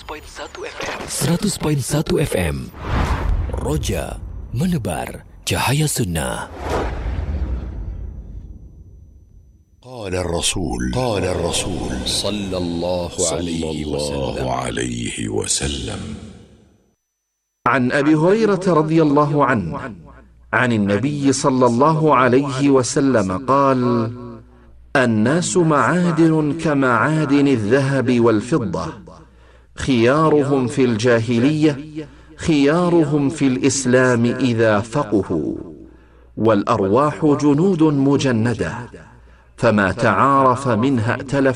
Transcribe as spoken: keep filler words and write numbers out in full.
seratus poin satu F M Roja menebar cahaya sunnah. قال الرسول قال الرسول صلى الله عليه وسلم, عليه وسلم عن أبي هريرة رضي الله عنه عن النبي صلى الله عليه وسلم قال: الناس معادن كمعادن الذهب والفضة، خيارهم في الجاهلية خيارهم في الإسلام إذا فقهوا، والأرواح جنود مجندة، فما تعارف منها ائتلف